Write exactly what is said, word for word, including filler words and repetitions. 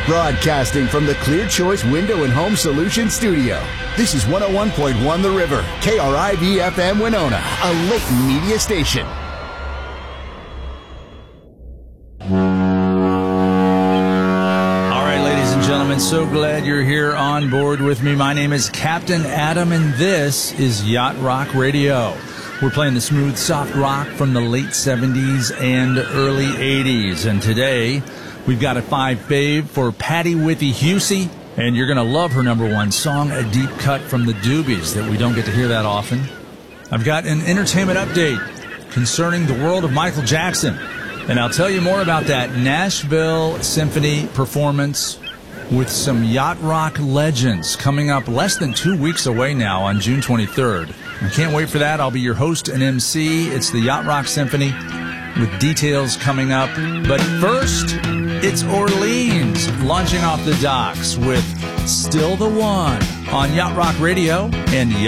Broadcasting from the Clear Choice Window and Home Solutions Studio. This is one oh one point one The River, K R I V F M Winona, a Layton media station. All right, ladies and gentlemen, so glad you're here on board with me. My name is Captain Adam, and this is Yacht Rock Radio. We're playing the smooth, soft rock from the late seventies and early eighties. And today, we've got a five fave for Patty Withy-Husey, and you're going to love her number one song, a deep cut from the Doobies, that we don't get to hear that often. I've got an entertainment update concerning the world of Michael Jackson, and I'll tell you more about that Nashville Symphony performance with some yacht rock legends coming up less than two weeks away now on June twenty-third. I can't wait for that. I'll be your host and M C. It's the Yacht Rock Symphony with details coming up. But first, it's Orleans launching off the docks with Still the One on Yacht Rock Radio and Yacht